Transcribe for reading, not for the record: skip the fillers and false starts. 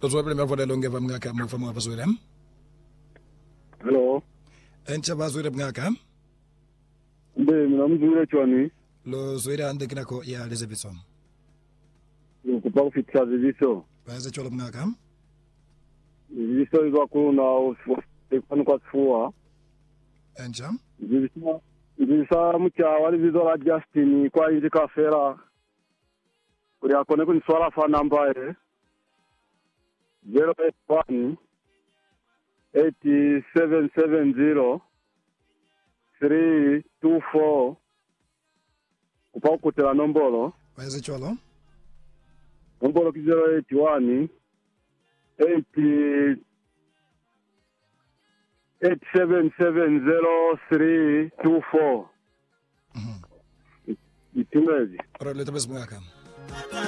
uzwapele mavolelo ngeva mngaka mufama wabazwile. Hello. Encha bazwile mngaka. Mina mzule chwani. Lo zwira ande kinako ya Elizabethson. Kupa kufitsa ziviso. Baze chola mngaka. Ziviso izwa kuna tekanu kwa sifua. Encha. Zivisa mcha wali vizo la Justin kwa hizi kafera. Kuri akone kuni swala fa nambaye. 081 8770 324 kupa kutela nombolo. Baze chola. Nombolo ki 081 8770 324. Itimezi. Ora leta bes mngaka.